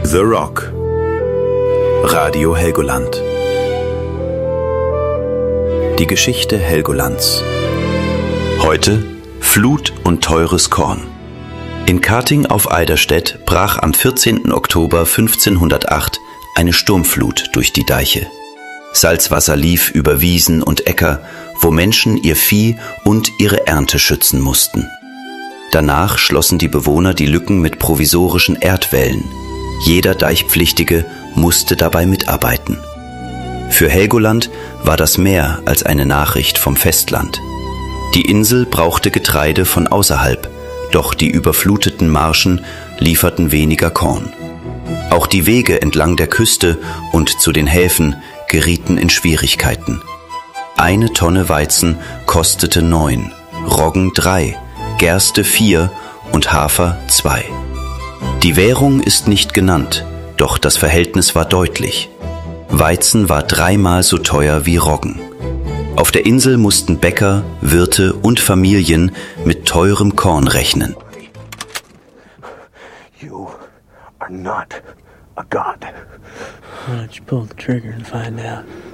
The Rock. Radio Helgoland. Die Geschichte Helgolands. Heute Flut und teures Korn. In Kating auf Eiderstedt brach am 14. Oktober 1508 eine Sturmflut durch die Deiche. Salzwasser lief über Wiesen und Äcker, wo Menschen ihr Vieh und ihre Ernte schützen mussten. Danach schlossen die Bewohner die Lücken mit provisorischen Erdwällen. Jeder Deichpflichtige musste dabei mitarbeiten. Für Helgoland war das mehr als eine Nachricht vom Festland. Die Insel brauchte Getreide von außerhalb, doch die überfluteten Marschen lieferten weniger Korn. Auch die Wege entlang der Küste und zu den Häfen gerieten in Schwierigkeiten. 1 Tonne Weizen kostete 9, Roggen 3, Gerste 4 und Hafer 2. Die Währung ist nicht genannt, doch das Verhältnis war deutlich. Weizen war 3-mal so teuer wie Roggen. Auf der Insel mussten Bäcker, Wirte und Familien mit teurem Korn rechnen. You are not a god. Why don't you pull the trigger and find out?